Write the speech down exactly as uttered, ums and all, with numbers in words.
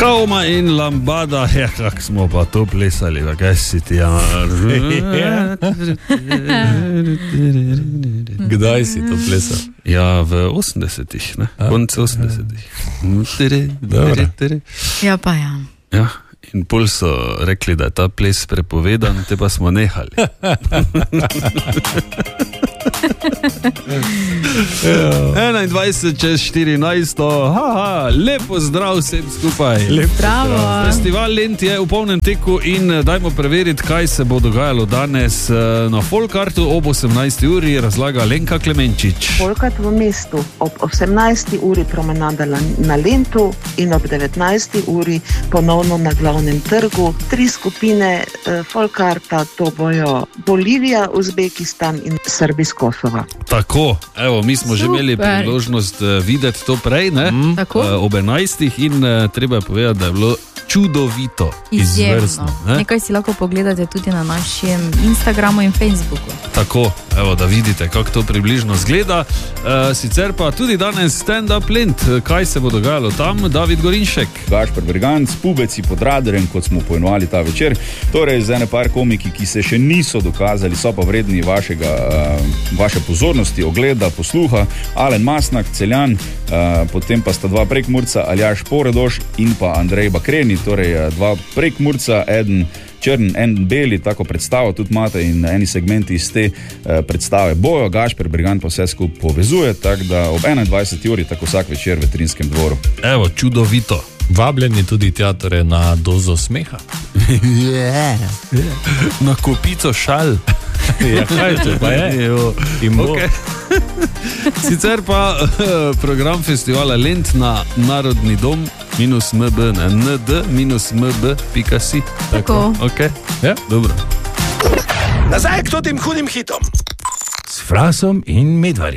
Kaoma in Lambada, ja, kak smo pa to plesali, kaj si ti, ja. Kdaj si to plesal? Ja, v osemdesetih, ne, konce osemdesetih. Ja, pa ja. Ja, in pol so rekli, da je ta ples prepovedan, te pa smo nehali. enaindvajset čez štirinajst, haha, lepo zdrav vsem skupaj. Lepo zdrav. Festival Lent je v polnem teku in dajmo preveriti, kaj se bo dogajalo danes na Folkartu ob osemnajsti uri, razlaga Lenka Klemenčič. Folkart v mestu ob osemnajsti uri promenada na Lentu in ob devetnajsti uri ponovno na glavnem trgu. Tri skupine Folkarta, to bojo Bolivija, Uzbekistan in Srbi z Kosova. Tako, evo, mi smo Super. že imeli priložnost videti to prej, ne? Mm. Ob enajstih in treba je povedati, da je bilo čudovito, izjemno. Izvrstno. Ne? Nekaj si lahko pogledate tudi na našem Instagramu in Facebooku. Tako, evo, da vidite, kako to približno zgleda. E, sicer pa tudi danes stand-up Lent, kaj se bo dogajalo tam, David Gorinšek. Gašper Berganc, Pubeci pod radarjem, kot smo poimenovali ta večer. Torej, z ene par komiki, ki se še niso dokazali, so pa vredni vašega, uh, vaše pozornosti, ogleda, posluha. Alen Masnak, Celjan, uh, potem pa sta dva Prekmurca, Aljaž Poredoš in pa Andrej Bakreni, torej dva Prekmurca, eden črn, en beli, tako predstavo tudi imate in eni segmenti iz te uh, predstave bojo. Gašper Bergan pa vse skupaj povezuje, tako da ob enaindvajseti uri, tako vsak večer v Trinskem dvoru. Evo, čudovito. Vabljeni tudi teatre na dozo smeha. Yeah. Na kopico šal. Ja, kaj to pa je? Okay. Sicer pa program festivala Lent na Narodni dom minus mb, ne, nd minus mb pika si. Tako. Ok, ja, dobro. Nazaj k tem hudim hitom. S Frasom in Medvarjem.